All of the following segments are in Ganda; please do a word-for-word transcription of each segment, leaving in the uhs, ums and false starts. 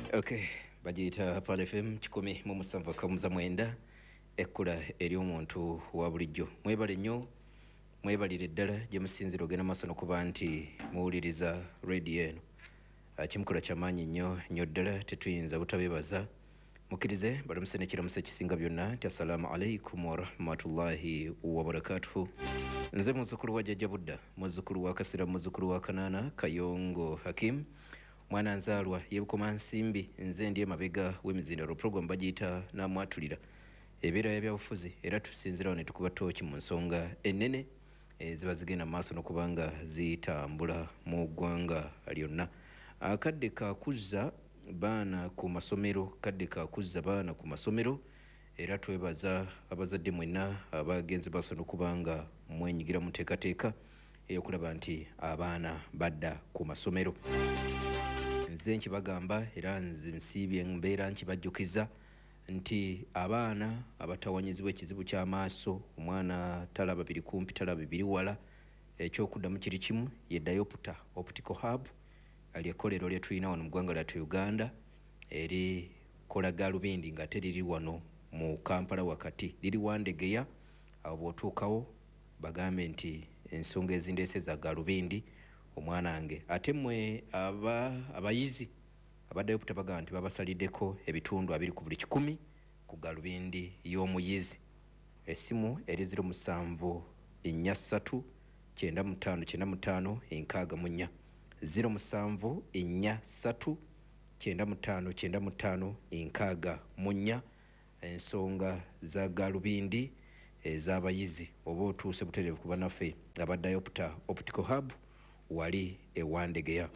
Okay, bagiyita Pal F M kikumi mu musanvu akamuza mwenda ekkula eri omuntu wa bulijjo. Mwebale nnyo, mwebalire ddala gye musinzira ogenda maaso n'okuba nti muwuliriza radio eno. Kimukola kyamaanyi nnyo nnyo ddala tetuyinza butabeebaza. Mukkirize balamuse n'ekiramuso ekisinga byonna nti assalaamu alaikum wa rahmatullahi wa barakatuhu. Nze muzzukulu wa Jjajja Budda, muzzukulu wa Kasira, muzzukulu wa Kanaana Kayongo Hakim, mwana nzaalwa y'Ebukoma Nsimbi. Nze ndi emabega w'emizindalo program bagiyita Namwatulira ebeera y'ebyabufuzi, era tusinzirawo ne tukuba tooki mu nsonga ennene ziba zigenda mu maaso n'okubanga zitambula mu ggwanga lyonna. Akadde kakuzza baana ku masomero, kadde kakuzza baana ku masomero, era twebaza abazadde mwenna abagenze maaso n'okubanga mwenyigira mu nteekateeka ey'okulaba nti abaana badda ku masomero. Nze nkibagamba era nze nsiibye mbeera nkibajjukiza nti abaana abatawanyizibwa ekizibu ky'amaaso, omwana talaba biri kumpi talaba biri wala, ekyokuddamu kiri kimu ye Diopter Optical Hub ali ekkolero lye tulina wano mu ggwanga lyattu Uganda, eri kola Galubindi ng'ate liri wano mu Kampala wakati, liri Wandegeya. Awo bw'otuukawo bagambe nti ensonga ezindeese za Galubindi omwana wange. Ate mmwe aba abayizi abaddayo kutabaga nti babasaliddeko ebitundu abiri ku buli kikumi ku Galubindi y'omuyizi. Essimu eri ziro musanvu ennya ssatu kyenda mu ttaano kyenda mu ttaano enkaaga mu nnya, ziro musanvu ennya ssatu kyenda mu ttaano kyenda mu ttaano enkaaga mu nnya. Ensonga za Galubindi ez'abayizi oba otuuse butereevu kuba naffe abaddayo puta Optical Hub wali ewandegeya.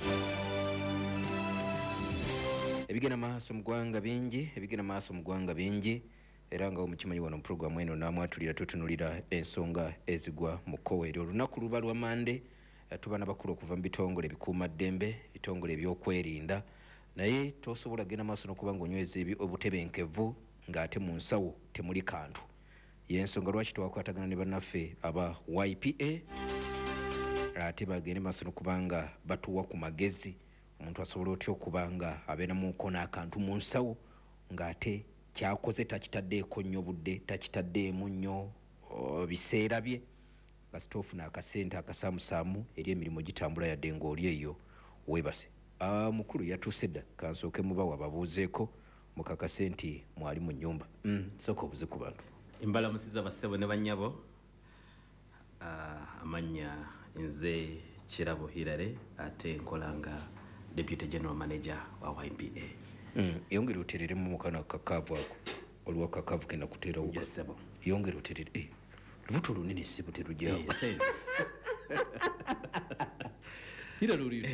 Ebigenda maaso mu ggwanga bingi, ebigenda maaso mu ggwanga bingi, era nga omukimanyi wano mu programu eno Namwatulira tutunulira ensonga ezigwa mu kkoweero. Olunaku luba lwa Mande, tuba n'abakulu okuva mu bitongole bikuuma ddembe, bitongole ebyokwerinda, naye tosobola genda maaso n'okuba ng'onyweza obutebenkevu ng'ate mu nsawo temuli kantu. Y'ensonga lwaki twakwatagana ne bannaffe aba Y P A ate bagende maaso n'okubanga batuwa ku magezi omuntu asobola otya okubanga abeeramuko n'akantu mu nsawo ng'ate kyakoze takitaddeeko nnyo budde, takitaddeemu nnyo biseera bye, kasita ofuna akasente akasaamusaamu eri emirimu gitambula yadde ng'oli eyo weebase. Mukulu yatuuse dda, kansooke mubawa babuuzeeko mukakase nti mwali mu nnyumba. Mm, sooka obuze ku bantu. Mbalamusiza bassebo ne bannyabo. Amannya nze Kirabo Hirare ate nkolanga Deputy General Manager wa Y P A. Mm, yongere oterere mu mukana kakavu ako olwa kakavu kenda kuteera wuka. Yes, sebo. Yongere oterere. Eh, lubuto lunene sibu terujja. Eh, sebo. Hira luli.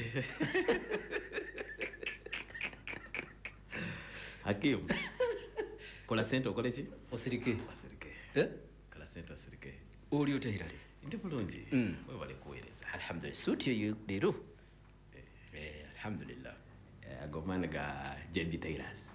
Hakim. Kola sente okole ki? Osirike. Osirike. Eh? Kola sente osirike. Oli otehirale. Ndi bulungi. Mm. Wewe wale kueleza. Alhamdulillah. Suti yo leero. Eh, eh alhamdulillah. Eh, agomana ga J B Taylors.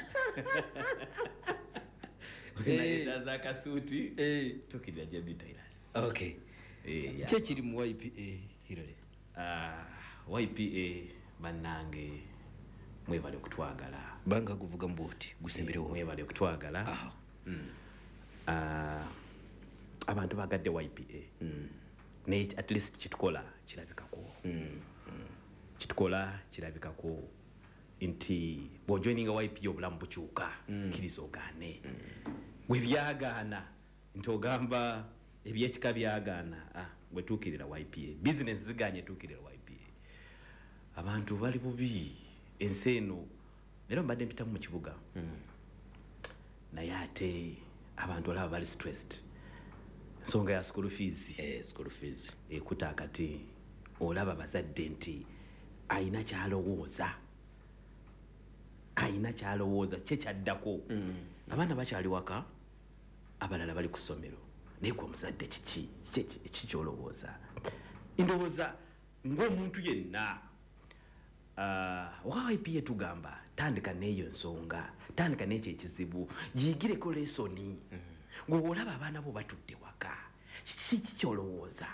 Eh, za kasuti. Eh, tukira J B Taylors. okay. Eh, ya. Chechiri mu Y P A Hirale. Ah, Y P A banange mwebale okutwagala. Banga kuvuga mbuti gusemberewo. Mwebale okutwagala. Ah. Mm. Ah, abantu bagadde Y P A. Mm. Ne at least kitukola kirabikako. Mm. Mm. Kitukola kirabikako nti bo joining Y P A obulamu bukyuka. Mm. Kirizo gane. Mm. We byagana ntogamba ebyekika byagana. Ah, gwe tukirira Y P A. Business ziganye tukirira Y P A. Abantu bali bubi enseno era mbadde mpita mu kibuga. Mm. Naye ate abantu alaba bali stressed. Nsonga ya school fees. Eh, school fees. E kutakati olaba bazadde nti ayina kyalowooza. Ayina kyalowooza kye kyaddako. Mm. Abaana bakyali waka, abalala bali ku ssomero. Naye gwe omuzadde kiki kiki kyolowooza? Ndowooza ng'omuntu yenna Uh, wa Y P A tugamba tandika neyo nsonga, tandika n'ekyo ekizibu, giyigireko lesoni. Mm. Ng'olaba abaana bo batudde waka, kiki kyolowooza?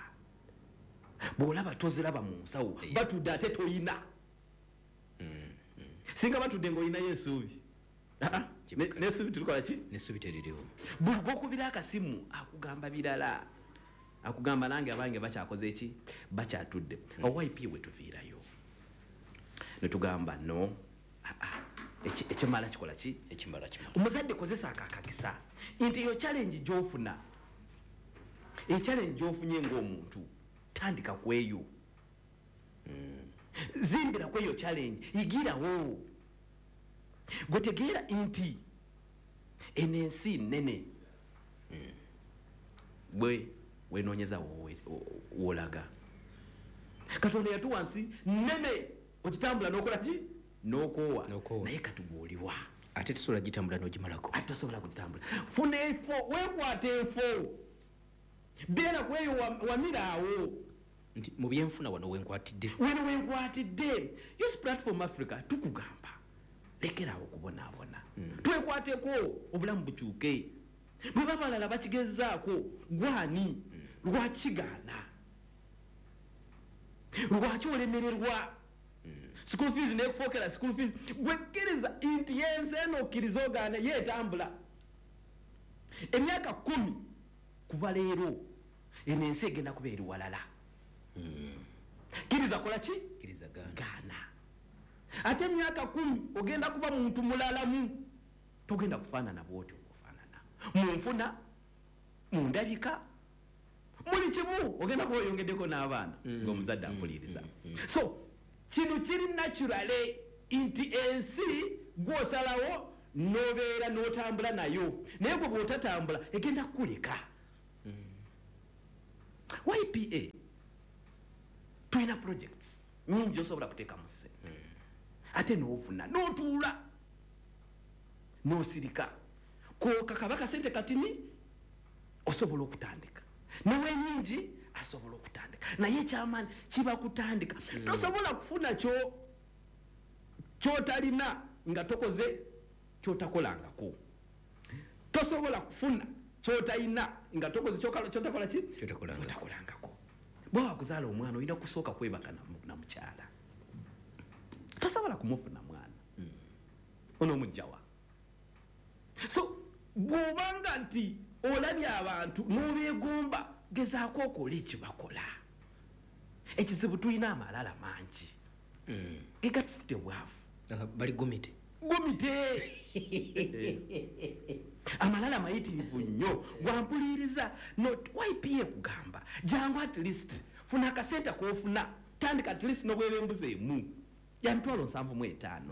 Bw'olaba toziraba mu nsawo, batudde ate toyina. Mm. Mm. singa batudde ng'olinayo essuubi n'essuubi tulikola ki n'essuubi teririwo buli gwokubira akasimu akugamba birala akugamba nange abange bakyakoze eki bakyatudde owipi wetuviirayo netugamba no ekimala kikola ki ekimala kimala omuzadde kozesa akakagisa nti eyo challenge gyofuna echallenge gyofunye ng'omuntu tandika kweyo zimbira kweyo challenge igirawo gwetegeera nti enensi nene bwe wenonyeza wolaga katonda yatuwa nsi nene okitambula nokola ki nokowa naye katugulibwa ate tusobola gitambula n'ogimalako ate tosobola kugitambula funa efo wekwata efo beera kweyo wamiraawo nti mu byenfuna wano wenkwatidde wano wenkwatidde yes platform africa tukugamba lekerawo okubonaabona twekwateko obulamu bukyuke bwe babalala bakigezaako gwani lwakigaana lwaki olemererwa school fees nekufokera school fees gwekkiriza nti yensi eno okkiriza ogaana yeetambula emyaka kumi kuva leero eno ensi egenda kuba eri walala kkiriza kola ki kkiriza gaana ate emyaka kumi ogenda kuba muntu mulalamu togenda kufaanana bwoti okufaanana munfuna mundabika muli kimu ogenda kuba oyongeddeko n'abaana ng'omuzadde ampuliriza so kino kiri naturale nti ensi gwosalawo nobeera n'otambula nayo naye gwe bw'otatambula egenda kukuleka Y P A tulina projects nyingi osobola kuteeka mu ssente ate n'ofuna n'otuula n'osirika kokakaba kasente katini osobola okutandika newenyingi asobola okutandika naye ekyamaani kiba kutandika tosobola kufuna kyo kyotalina nga tokoze kyotakolangako tosobola kufuna kyotalina nga tokoze kyotakola ki kyotakolangako bwe wakuzaala omwana olina kusooka kwebaka na mukyala tosobola kumufuna mwana onoomugjawa so bw'obanga nti olabye abantu n'obeegomba gezaako okola ekibakola ekizibu tulina amalala mangi gegatufute bwavu bali gomite gomite amalala mayitirivu nnyo gwampuliriza Y P A kugamba jangu at least funa akasente kofuna tandika at least nobweba embuzi emu ya mitwalo nsanvu mu etaano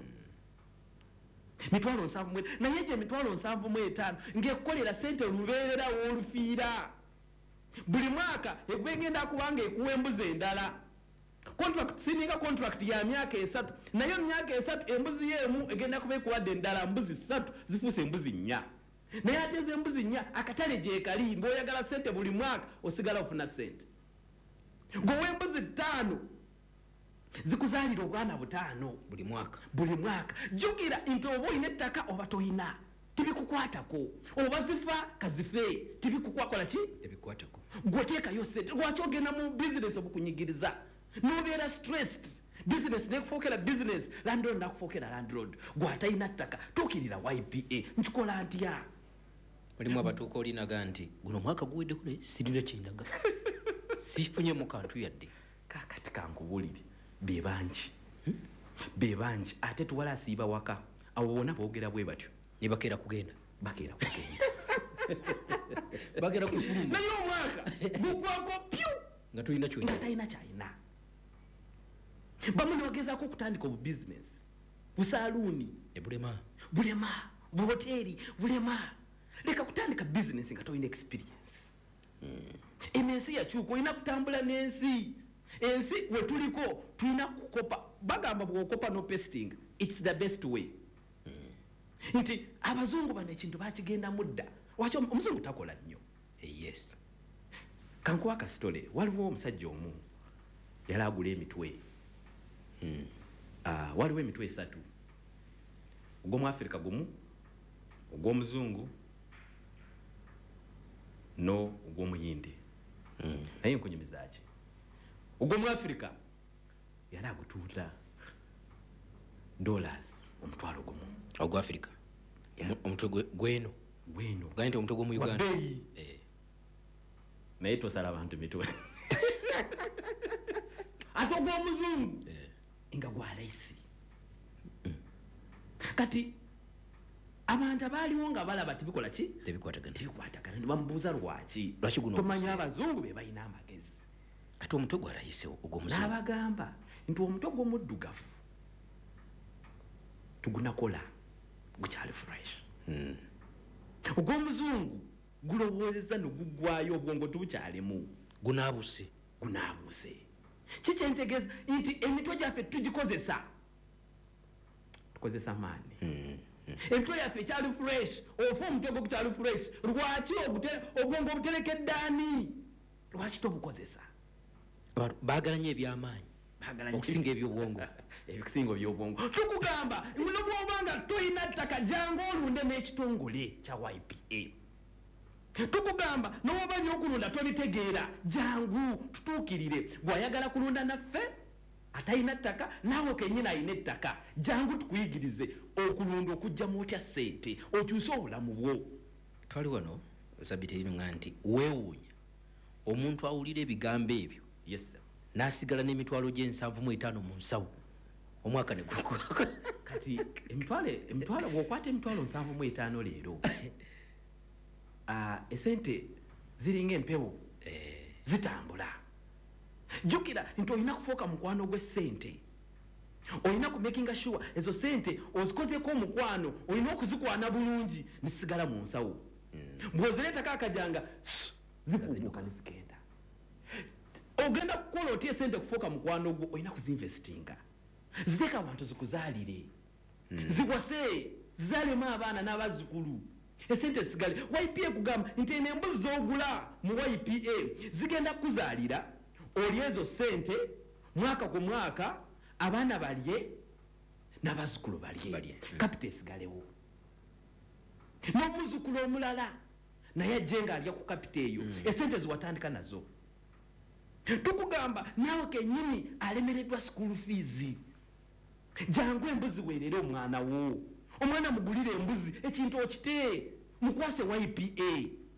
mitwalo nsanvu mu naye gye mitwalo nsanvu mu etaano ng'ekukolera sente olubeerera w'olufiira buli mwaka egwe ngenda kubanga ekuwa embuzi endala contract sininga contract ya myaka esatu naye emyaka esatu embuzi yemu egenda kuba ekuwadde endala mbuzi ssatu zifuuse embuzi nnya naye ate ezo embuzi nnya akatale gyekali ng'oyagala sente buli mwaka osigala ofuna sente ng'ow'embuzi ttaano zikuzaalira obwana butaano buli mwaka buli mwaka jjukira nti oba olina ettaka oba toyina tibikukwatako oba zifa kazife tibikukwakola ki tebikwatako gwoteekayo sente lwaki ogenda mu bizinesi obukunyigiriza nobeera stressed business nekufookera business landlord nakufookera landlord gwatalina ttaka tuukirira Y P A nkikola ntya mulimu abatuuka olinaga nti guno mwaka guweddeko naye sirina kyendaga sifunye mu kantu yadde kakati kankubulire be bangi be bangi ate tuwala asiiba waka abo bonna boogera bwe batyo ne bakeera kugenda bakeera kugenda bakeera kufuluma naye omwaka gugwako pyu nga tulina kyo nga talina kyalina bamu nebagezaako okutandika obu bizinesi busaaluuni ne bulema bulema buhoteri bulema leka kutandika bizinesi nga tolina experience eno ensi yakyuka olina kutambula n'ensi ensi wetuliko tulina kukopa bagamba bwokopa no pesting its the best way nti abazungu bano ekintu bakigenda mudda wakyo omuzungu takola nnyo yes kankuwa kasitole waliwo omusajja omu yali agula emitwe hmm. uh, waliwo emitwe esatu ogw'omuafrika gumu ogw'omuzungu no ogw'omuyinde hmm. naye nkunyumizaki ogw'omuafrika yali agutuula dollars omutwalo gumu ogwa Africa omutwe gweno gweno gante omutwe mu Uganda eh naye tosala abantu mitwe atogwa omuzungu eh inga gwa raisi mm. Kati abantu abaliwo nga balaba tibikola ki tebikwatagana tebikwatagana bamubuuza lwaki lwaki guno tumanya abazungu be balina amagezi ate omutwe gwa raisi ogw'omuzungu n'abagamba nti omutwe gw'omuddugavu tugunakola gukyali fresh mm. Ogw'omuzungu gulowoozeza nogugwayo obwongo tubukyalimu gunaabuse gunaabuse kikyentegeeza nti emitwe gyaffe tugikozesa tukozesa maani mm. Emitwe yaffe ekyali fresh ofa omutwe gwo gukyali fresh lwaki obwongo obutereka eddaani lwaki tobukozesa baagala nnyo ebyamaanyi okusinga ebyobwongo ebisinga ebyobwongo tukugamba muno bw'obanga toyina ttaka jangu olunde n'ekitongole kya Y P A tukugamba n'oba ebyokulunda tobitegeera jangu tutuukirire bw'ayagala kulunda naffe atayina ttaka naawe kenyina ayina ettaka jangu tukuyigirize okulunda okujjamu otya ssente okyuse obulamu bwo twali wano sabiti erino nga nti weewuunya omuntu awulira ebigambo ebyo yes sir n'asigala n'emitwalo gy'ensanvu mu etaano mu nsawo omwaka ne gukula kati emitwalo emitwalo bw'okwata emitwalo nsanvu mu etaano leero uh, esente ziringa empewo eh. zitambula jukira nti olina kufuuka mukwano gw'essente olina ku making sure ezo sente ozikozeeko omukwano olina okuzikwana bulungi nisigala mu nsawo mm. bw'ozireetako akajanga zikubuuka nizigenda ogenda kukola otya esente kufuuka mukwano gwo olina kuzinvestinga ziteeka abantu zikuzaalire mm. ziwase zizaalemu abaana n'abazzukulu esente zisigale Y P A kugamba nti eno embuzi z'ogula mu Y P A zigenda kukuzaalira oli ezo sente mwaka ku mwaka abaana balye n'abazzukulu balye kapita esigalewo n'omuzzukulu omulala naye ajje ng'alya ku kapita eyo mm. esente ziwatandika nazo tukugamba naawe kennyini alemereddwa school fees jangu embuzi weerere omwana wo omwana mugulire embuzi ekintu okite mukwase Y P A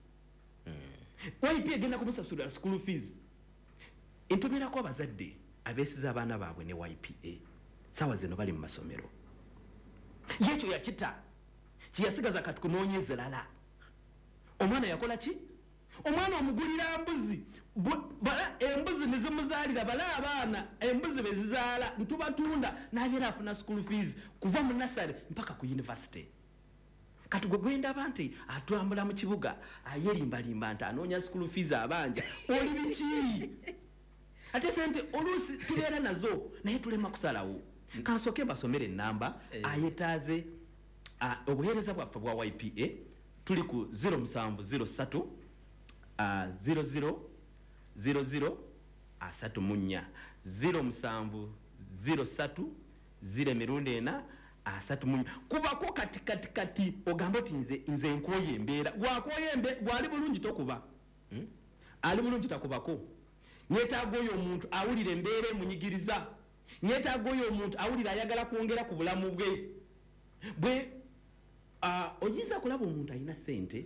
mm. Y P A egenda kumusasulira school fees entomerako abazadde abeesiza abaana baabwe ne Y P A sawa zino bali mu masomero yekyo yakita kiyasigaza kati kunoonyeza lala omwana yakola ki omwana omugulira mbuzi bala embuzi nizimuzaalira bala abaana embuzi bezizaala ntubatunda n'abeera afuna school fees kuva mu nasale mpaka ku university kati gwe gwendaba nti atwambula mu kibuga ayerimbalimba nti anoonya school fees abanja oli biki ate sente oluusi tubeera nazo naye tulema kusalawo kansooke basomere ennamba ayetaaze obuweereza bwaffe bwa Y P A tuli ku zero seven zero three zero zero zero zero asatu munya zero seven zero three zero emirundi ena asatu munya kubako kati kati kati ogamba oti nze nze nkoye embeera gwakoye embe gwali bulungi tokuba hmm? Ali bulungi takubako nyetaaga oyo omuntu awulira embeera emunyigiriza nyetaaga oyo omuntu awulira ayagala kwongera ku bulamu bwe bwe uh, oyinza kulaba omuntu alina ssente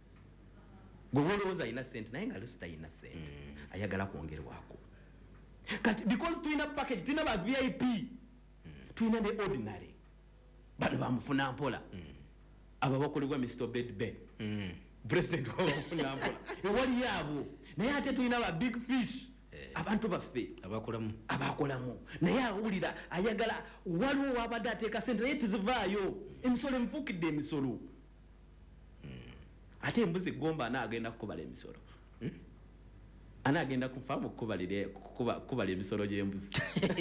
gwe wolowooza alina ssente naye nga lusi talina ssente mm. ayagala kwongerwako kati because tulina package tulina ba V I P mm. tulina ne ordinary bano bamufuna mpola mm. abo bakolebwa Mister Bedben mm. president wabafuna mpola ewali yaabo naye ate tulina ba big fish abantu baffe abakolamu abakolamu naye awulira ayagala waliwo wabadde ateeka sente naye tizivaayo emisolo emufuukidde emisolo mm. ate embuzi egomba anaagenda kukubala emisolo mm? anaagenda kufaamu kukubala emisolo gy'embuzi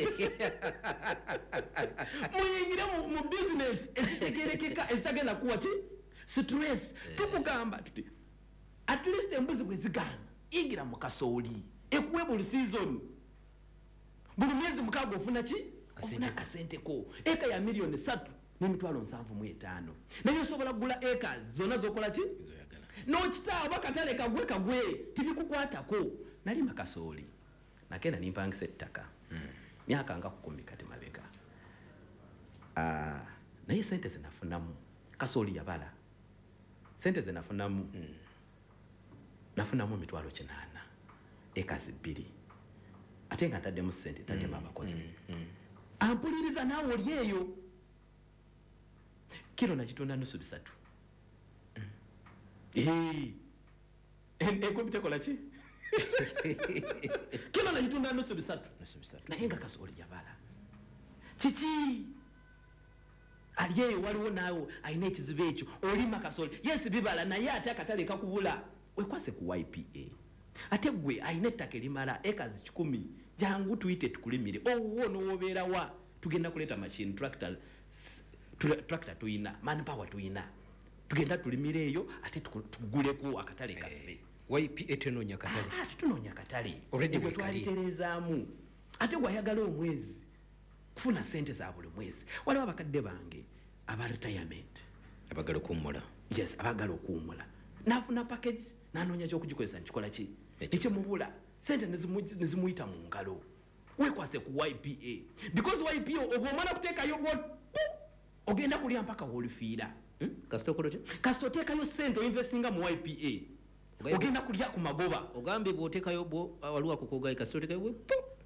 muyingire mu business ezitegerekeka ezitagenda kuwa ki stress tukugamba tuti at least embuzi bwe zigaana yingira mu kasooli ekuwe buli season buli mwezi mukaaga ofuna ki ofuna kasenteko eka ya miliyoni satu n'emitwalo nsanvu mu etaano naye osobola kugula eka zonna zokola ki n'okitaawo bakatale kagwe kagwe tibikukwatako nali makasooli nakenda nimpangisa ettaka myaka nga kukumi kati mabega naye sente zenafunamu kasooli yabala sente zenafunamu mm. nafunamu emitwalo kinaana ekasi bbiri ate nga ntaddemu sente ntaddemu abakozi mm. mm. ampuliriza naawe oli eyo kiro nagitunda nusu bisatu mm. enkumbi tekola ki kiro nagitunda nusu bisatu naye nga kasooli yabala kiki ali eyo waliwo naawe alina ekizibu ekyo olima kasooli yesi bibala naye ate akatale kakubula wekwase ku Y P A ate gwe alina ettaka erimala ekazi kikumi jangu tuyite tukulimire owo nowobeerawa tugenda kuleeta machine tractor tractor tuyina manpower tuyina tugenda tulimire eyo ate tuguleko akatale kaffe Y P A tenonya katale ah tunonya katale gwe twaliterezaamu ate gwayagala omwezi kufuna sente za buli mwezi waliwo abakadde bange aba retirement abagala okuwummula yes abagala okuwummula nafuna package nanonya kyokugikozesa nkikola ki ekyemubula sente nezimuyita mu ngalo wekwase ku Y P A because Y P A obwomala kuteekayo ogenda kulya mpaka wolifiira kasita oteekayo sente oinvestinga mu Y P A ogenda kulya ku magoba ogambye bw'oteekayo bwo waliwo akukogayi kasita oteekayo bwe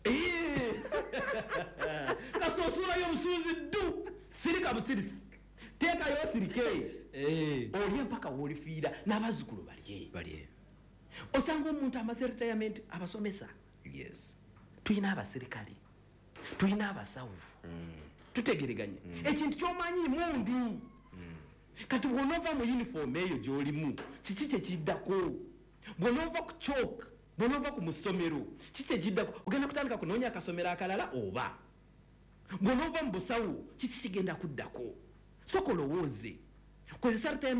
kasita osuulayo obusuuzi ddu sirika busirisi teekayo sirike olye mpaka wolifiira n'abazzukulu balye osanga omuntu amaze retirement abasomesa yes tuyina abasirikale tuyina abasawo tutegereganye ekintu kyomanyi mundu kati bw'onoova mu uniform eyo gy'olimu kiki kyekiddako bw'onoova ku chalk bw'onoova ku musomero kiki kyekiddako ogenda kutandika kunoonya akasomero akalala oba bw'onoova mu busawo kiki kigenda kuddako sokolowooze kozesa